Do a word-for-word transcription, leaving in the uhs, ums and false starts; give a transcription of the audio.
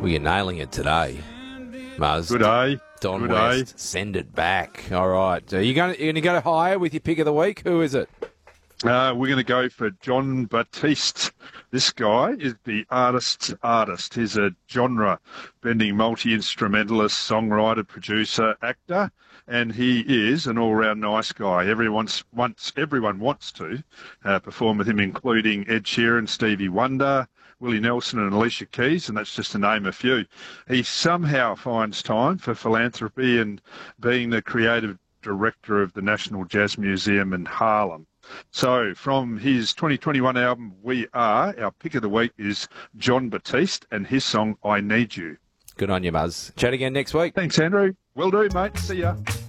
Well, you're nailing it today, Muzz. Good day. Don Good West, day. send it back. All right. Are you going to, you going to go higher with your pick of the week? Who is it? Uh, we're going to go for Jon Batiste. This guy is the artist's artist. He's a genre-bending multi-instrumentalist, songwriter, producer, actor, and he is an all-round nice guy. Everyone's, wants, everyone wants to uh, perform with him, including Ed Sheeran, Stevie Wonder, Willie Nelson and Alicia Keys, and that's just to name a few. He somehow finds time for philanthropy and being the creative director of the National Jazz Museum in Harlem. So from his twenty twenty-one album, We Are, our pick of the week is Jon Batiste and his song, I Need You. Good on you, Muzz. Chat again next week. Thanks, Andrew. Will do, mate. See ya.